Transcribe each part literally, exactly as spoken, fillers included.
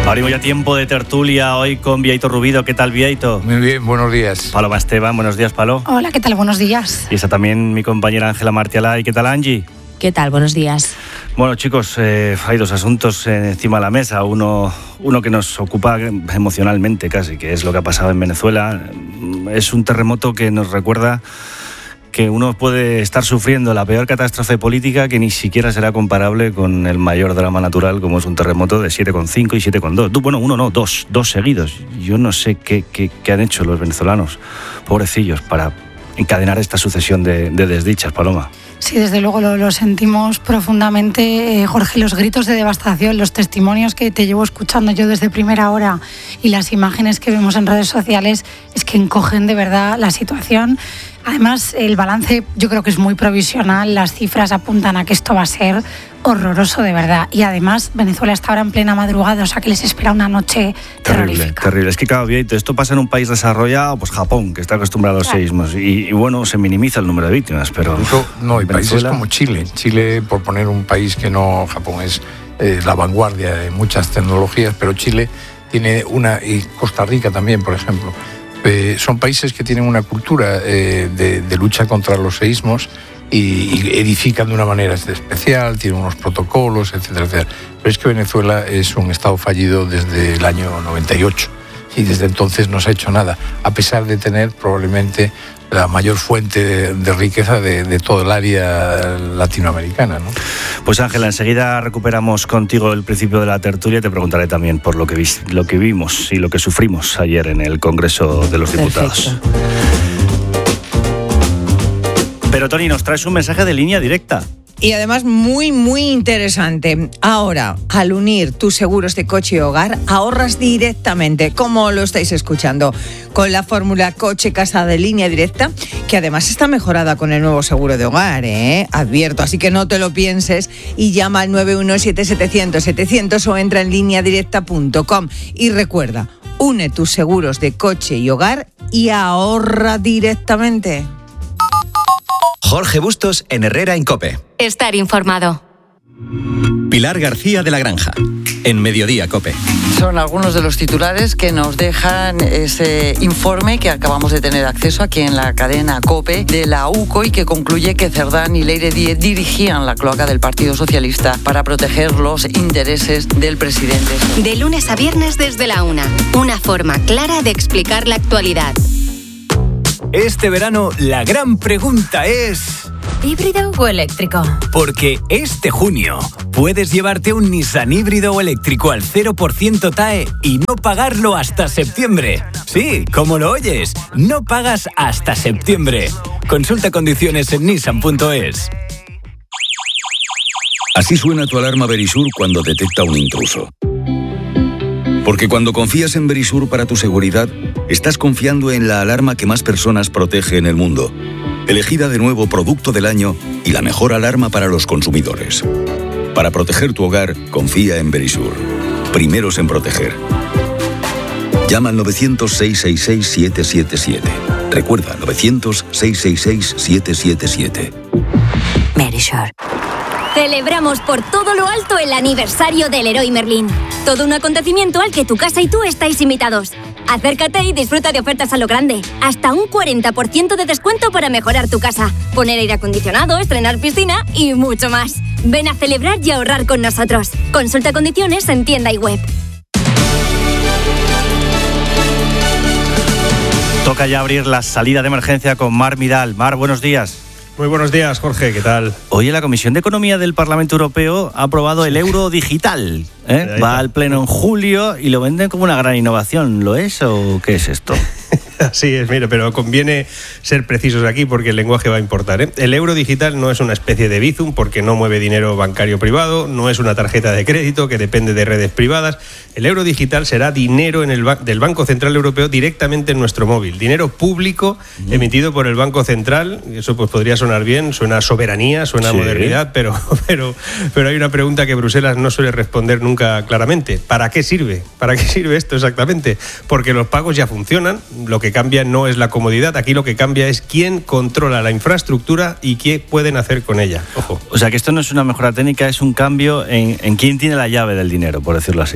Abrimos ya tiempo de tertulia hoy con Bieito Rubido. ¿Qué tal, Bieito? Muy bien, buenos días. Paloma Esteban, buenos días, Palo. Hola, ¿qué tal? Buenos días. Y está también mi compañera Ángela Martialay. ¿Qué tal, Angie? ¿Qué tal? Buenos días. Bueno, chicos, eh, hay dos asuntos eh, encima de la mesa. Uno, uno que nos ocupa emocionalmente casi, que es lo que ha pasado en Venezuela. Es un terremoto que nos recuerda que uno puede estar sufriendo la peor catástrofe política que ni siquiera será comparable con el mayor drama natural como es un terremoto de siete coma cinco y siete coma dos. Bueno, uno no, dos, dos seguidos. Yo no sé qué, qué, qué han hecho los venezolanos, pobrecillos, para encadenar esta sucesión de, de desdichas, Paloma. Sí, desde luego lo, lo sentimos profundamente, eh, Jorge, los gritos de devastación, los testimonios que te llevo escuchando yo desde primera hora y las imágenes que vemos en redes sociales es que encogen de verdad la situación. Además, el balance yo creo que es muy provisional, las cifras apuntan a que esto va a ser horroroso de verdad. Y además, Venezuela está ahora en plena madrugada, o sea que les espera una noche terrible, terrorífica. Terrible, es que claro, Bieito, esto pasa en un país desarrollado, pues Japón, que está acostumbrado a los claro. seísmos, y, y bueno, se minimiza el número de víctimas, pero... Incluso, no, y países Venezuela... como Chile, Chile, por poner un país que no, Japón es eh, la vanguardia de muchas tecnologías, pero Chile tiene una, y Costa Rica también, por ejemplo, Eh, son países que tienen una cultura eh, de, de lucha contra los seísmos y, y edifican de una manera especial, tienen unos protocolos, etcétera, etcétera. Pero es que Venezuela es un estado fallido desde el año noventa y ocho y desde entonces no se ha hecho nada, a pesar de tener probablemente la mayor fuente de, de riqueza de, de todo el área latinoamericana, ¿no? Pues Ángela, enseguida recuperamos contigo el principio de la tertulia y te preguntaré también por lo que, vi, lo que vimos y lo que sufrimos ayer en el Congreso de los Diputados. Perfecto. Pero Tony, nos traes un mensaje de línea directa. Y además muy, muy interesante. Ahora, al unir tus seguros de coche y hogar, ahorras directamente, como lo estáis escuchando, con la fórmula coche-casa de línea directa, que además está mejorada con el nuevo seguro de hogar, ¿eh? Advierto, así que no te lo pienses y llama al nueve uno siete setecientos setecientos o entra en línea directa punto com. Y recuerda, une tus seguros de coche y hogar y ahorra directamente. Jorge Bustos en Herrera en COPE. Estar informado. Pilar García de la Granja, en Mediodía COPE. Son algunos de los titulares que nos dejan ese informe que acabamos de tener acceso aquí en la cadena COPE de la U C O y que concluye que Cerdán y Leire Díez dirigían la cloaca del Partido Socialista para proteger los intereses del presidente. De lunes a viernes desde la una. Una forma clara de explicar la actualidad. Este verano la gran pregunta es... ¿híbrido o eléctrico? Porque este junio puedes llevarte un Nissan híbrido o eléctrico al cero por ciento T A E y no pagarlo hasta septiembre. Sí, como lo oyes, no pagas hasta septiembre. Consulta condiciones en nissan punto es. Así suena tu alarma Verisur cuando detecta un intruso. Porque cuando confías en Verisur para tu seguridad, estás confiando en la alarma que más personas protege en el mundo. Elegida de nuevo Producto del Año y la mejor alarma para los consumidores. Para proteger tu hogar, confía en Verisur. Primeros en proteger. Llama al novecientos, seiscientos sesenta y seis, siete siete siete. Recuerda, novecientos, seiscientos sesenta y seis, siete siete siete. Verisur. Celebramos por todo lo alto el aniversario del Leroy Merlin. Todo un acontecimiento al que tu casa y tú estáis invitados. Acércate y disfruta de ofertas a lo grande. Hasta un cuarenta por ciento de descuento para mejorar tu casa, poner aire acondicionado, estrenar piscina y mucho más. Ven a celebrar y ahorrar con nosotros. Consulta condiciones en tienda y web. Toca ya abrir la salida de emergencia con Mar Midal. Mar, buenos días. Muy buenos días, Jorge, ¿qué tal? Oye, la Comisión de Economía del Parlamento Europeo ha aprobado el euro digital. ¿eh? Va al pleno en julio y lo venden como una gran innovación. ¿Lo es o qué es esto? Así es, mire, pero conviene ser precisos aquí porque el lenguaje va a importar, ¿eh? El euro digital no es una especie de Bizum porque no mueve dinero bancario privado, no es una tarjeta de crédito que depende de redes privadas. El euro digital será dinero en el ba- del Banco Central Europeo directamente en nuestro móvil, dinero público mm. emitido por el Banco Central. Eso pues podría sonar bien, suena a soberanía, suena a sí. modernidad, pero, pero, pero hay una pregunta que Bruselas no suele responder nunca claramente. ¿Para qué sirve? ¿Para qué sirve esto exactamente? Porque los pagos ya funcionan, lo que cambia no es la comodidad, aquí lo que cambia es quién controla la infraestructura y qué pueden hacer con ella. Ojo. O sea que esto no es una mejora técnica, es un cambio en, en quién tiene la llave del dinero, por decirlo así.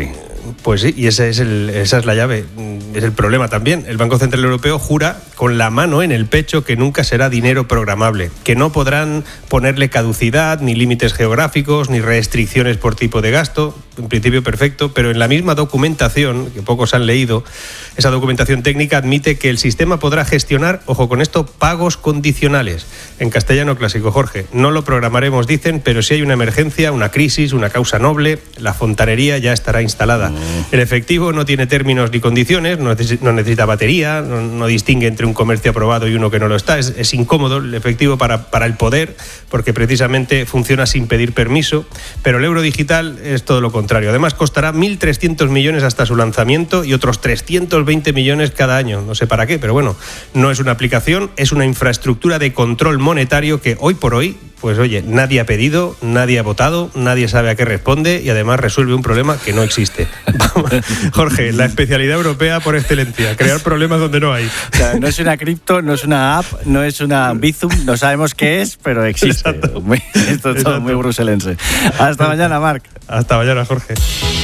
Pues sí, y ese es el, esa es la llave, es el problema también. El Banco Central Europeo jura con la mano en el pecho que nunca será dinero programable, que no podrán ponerle caducidad, ni límites geográficos, ni restricciones por tipo de gasto. En principio perfecto, pero en la misma documentación, que pocos han leído, esa documentación técnica admite que el sistema podrá gestionar, ojo con esto, pagos condicionales. En castellano clásico, Jorge, no lo programaremos, dicen, pero si hay una emergencia, una crisis, una causa noble, la fontanería ya estará instalada. El efectivo no tiene términos ni condiciones, no necesita, no necesita batería, no, no distingue entre un comercio aprobado y uno que no lo está. Es, es incómodo el efectivo para, para el poder, porque precisamente funciona sin pedir permiso, pero el euro digital es todo lo contrario. Además, costará mil trescientos millones hasta su lanzamiento y otros trescientos veinte millones cada año. No sé para qué, pero bueno, no es una aplicación, es una infraestructura de control monetario que hoy por hoy, pues oye, nadie ha pedido, nadie ha votado, nadie sabe a qué responde y además resuelve un problema que no existe. Jorge, la especialidad europea por excelencia, crear problemas donde no hay. O sea, no es una cripto, no es una app, no es una Bizum, no sabemos qué es, pero existe. Exacto. Muy, esto es todo muy bruselense. Hasta mañana, Marc. Hasta mañana, Jorge.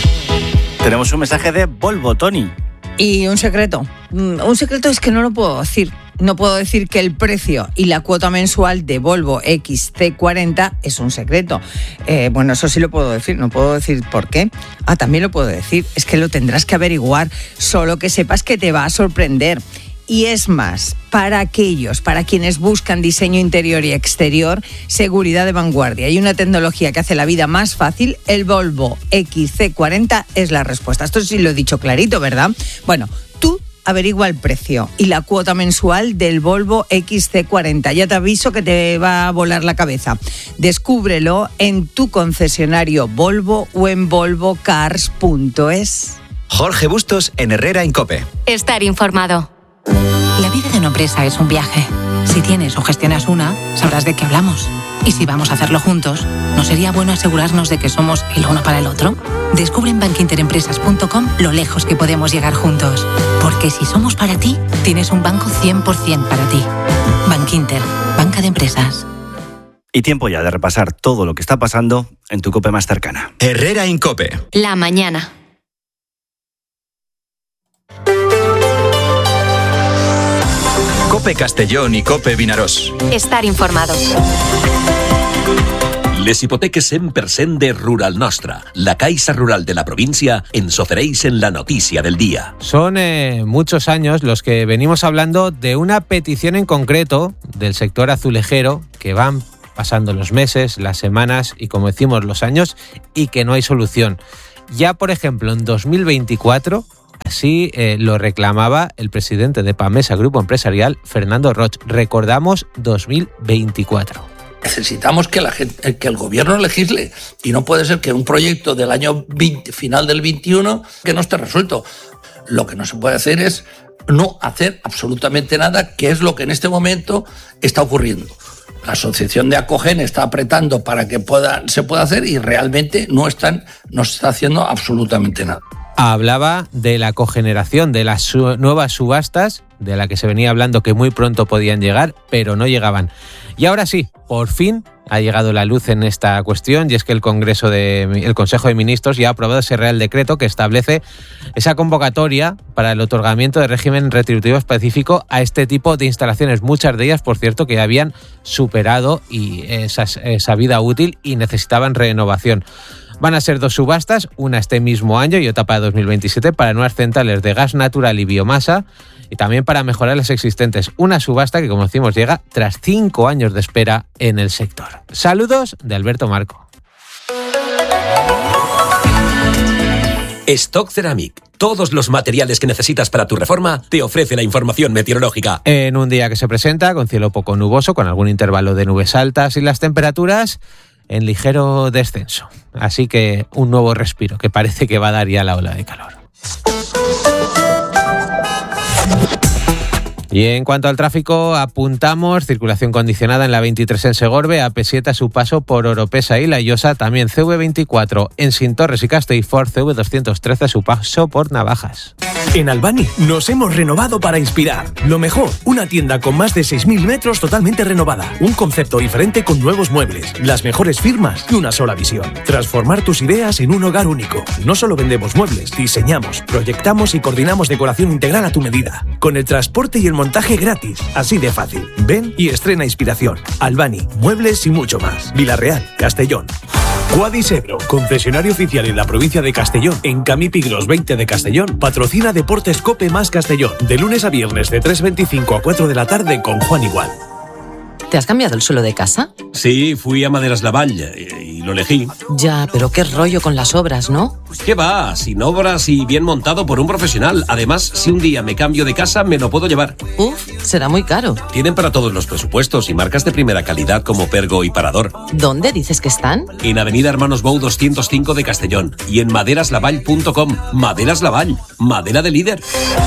Tenemos un mensaje de Volvo, Tony. Y un secreto. Un secreto es que no lo puedo decir. No puedo decir que el precio y la cuota mensual de Volvo X C cuarenta es un secreto. Eh, bueno, eso sí lo puedo decir, no puedo decir por qué. Ah, también lo puedo decir, es que lo tendrás que averiguar, solo que sepas que te va a sorprender. Y es más, para aquellos, para quienes buscan diseño interior y exterior, seguridad de vanguardia y una tecnología que hace la vida más fácil, el Volvo X C cuarenta es la respuesta. Esto sí lo he dicho clarito, ¿verdad? Bueno, tú averigua el precio y la cuota mensual del Volvo X C cuarenta. Ya te aviso que te va a volar la cabeza. Descúbrelo en tu concesionario Volvo o en volvo cars punto es. Jorge Bustos en Herrera en COPE. Estar informado. La vida de una empresa es un viaje. Si tienes o gestionas una, sabrás de qué hablamos. Y si vamos a hacerlo juntos, ¿no sería bueno asegurarnos de que somos el uno para el otro? Descubre en bank inter empresas punto com lo lejos que podemos llegar juntos. Porque si somos para ti, tienes un banco cien por ciento para ti. Bankinter, banca de empresas. Y tiempo ya de repasar todo lo que está pasando en tu COPE más cercana. Herrera en COPE. La mañana. COPE Castellón i COPE Vinaròs. Estar informado. Les hipoteques cent per cent de Rural Nostra, la Caixa Rural de la provincia, ens ofereixen la notícia del día. Son eh, muchos años los que venimos hablando de una petición en concreto del sector azulejero, que van pasando los meses, las semanas y, como decimos, los años, y que no hay solución. Ya, por ejemplo, en dos mil veinticuatro... Así eh, lo reclamaba el presidente de Pamesa Grupo Empresarial, Fernando Roig. Recordamos dos mil veinticuatro. Necesitamos que, la gente, que el gobierno legisle y no puede ser que un proyecto del año veinte, final del veintiuno que no esté resuelto. Lo que no se puede hacer es no hacer absolutamente nada, que es lo que en este momento está ocurriendo. La asociación de Acogen está apretando para que pueda, se pueda hacer y realmente no, están, no se está haciendo absolutamente nada. Hablaba de la cogeneración, de las su- nuevas subastas, de la que se venía hablando que muy pronto podían llegar, pero no llegaban. Y ahora sí, por fin ha llegado la luz en esta cuestión, y es que el Congreso de, el Consejo de Ministros ya ha aprobado ese Real Decreto que establece esa convocatoria para el otorgamiento de régimen retributivo específico a este tipo de instalaciones. Muchas de ellas, por cierto, que ya habían superado y esas, esa vida útil y necesitaban renovación. Van a ser dos subastas, una este mismo año y otra para dos mil veintisiete, para nuevas centrales de gas natural y biomasa, y también para mejorar las existentes. Una subasta que, como decimos, llega tras cinco años de espera en el sector. Saludos de Alberto Marco. Stock Ceramic. Todos los materiales que necesitas para tu reforma te ofrece la información meteorológica. En un día que se presenta con cielo poco nuboso, con algún intervalo de nubes altas y las temperaturas en ligero descenso. Así que un nuevo respiro que parece que va a dar ya la ola de calor. Y en cuanto al tráfico, apuntamos circulación condicionada en la veintitrés en Segorbe, A P siete a su paso por Oropesa y La Llosa, también C V veinticuatro en Sintorres y Castellfort, C V doscientos trece a su paso por Navajas. En Albany nos hemos renovado para inspirar. Lo mejor, una tienda con más de seis mil metros totalmente renovada. Un concepto diferente con nuevos muebles, las mejores firmas y una sola visión. Transformar tus ideas en un hogar único. No solo vendemos muebles, diseñamos, proyectamos y coordinamos decoración integral a tu medida. Con el transporte y el montaje gratis. Así de fácil. Ven y estrena inspiración. Albany, muebles y mucho más. Vilarreal, Castellón. Quadisebro, concesionario oficial en la provincia de Castellón, en Camí Pigros veinte de Castellón, patrocina Deportes Cope más Castellón, de lunes a viernes de tres veinticinco a cuatro de la tarde con Juan Igual. ¿Te has cambiado el suelo de casa? Sí, fui a Maderas Lavall y lo elegí. Ya, pero qué rollo con las obras, ¿no? ¿Qué va? Sin obras y bien montado por un profesional. Además, si un día me cambio de casa, me lo puedo llevar. Uf, será muy caro. Tienen para todos los presupuestos y marcas de primera calidad como Pergo y Parador. ¿Dónde dices que están? En Avenida Hermanos Bou doscientos cinco de Castellón y en maderas lavall punto com. Maderas Lavall, madera de líder.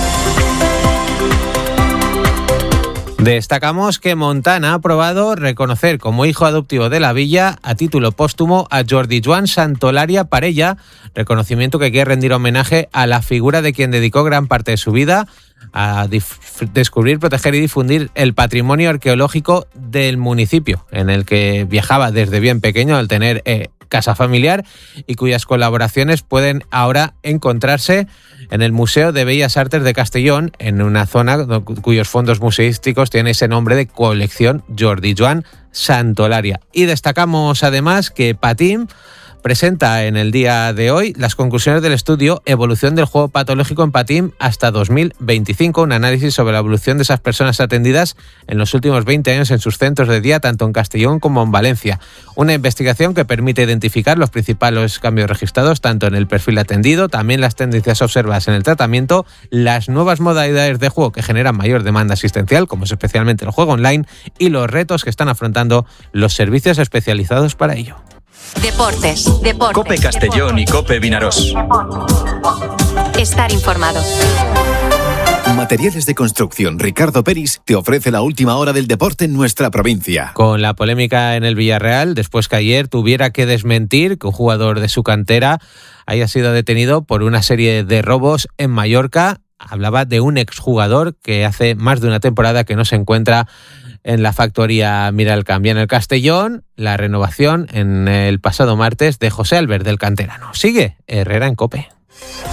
Destacamos que Montana ha aprobado reconocer como hijo adoptivo de la villa a título póstumo a Jordi Joan Santolaria Parella, reconocimiento que quiere rendir homenaje a la figura de quien dedicó gran parte de su vida a dif- descubrir, proteger y difundir el patrimonio arqueológico del municipio, en el que viajaba desde bien pequeño al tener eh, casa familiar y cuyas colaboraciones pueden ahora encontrarse en el Museo de Bellas Artes de Castellón, en una zona cuyos fondos museísticos tienen ese nombre de colección Jordi Joan Santolaria. Y destacamos además que Patim presenta en el día de hoy las conclusiones del estudio Evolución del juego patológico en Patim hasta dos mil veinticinco, un análisis sobre la evolución de esas personas atendidas en los últimos veinte años en sus centros de día, tanto en Castellón como en Valencia. Una investigación que permite identificar los principales cambios registrados, tanto en el perfil atendido, también las tendencias observadas en el tratamiento, las nuevas modalidades de juego que generan mayor demanda asistencial, como es especialmente el juego online, y los retos que están afrontando los servicios especializados para ello. Deportes, deportes. Cope Castellón y Cope Vinarós. Estar informado. Materiales de construcción Ricardo Peris te ofrece la última hora del deporte en nuestra provincia. Con la polémica en el Villarreal, después que ayer tuviera que desmentir que un jugador de su cantera haya sido detenido por una serie de robos en Mallorca. Hablaba de un exjugador que hace más de una temporada que no se encuentra en la factoría Miralcambia. En el Castellón, la renovación en el pasado martes de José Albert del canterano. Sigue Herrera en COPE.